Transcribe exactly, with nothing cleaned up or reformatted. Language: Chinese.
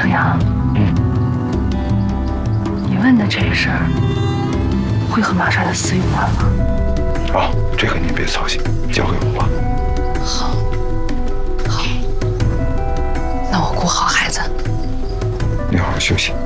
程阳， 嗯， 你问的这事儿会和马帅的死有关吗？ 啊，这个你别操心，交给我吧。 好，好，那我顾好孩子。 你好好休息。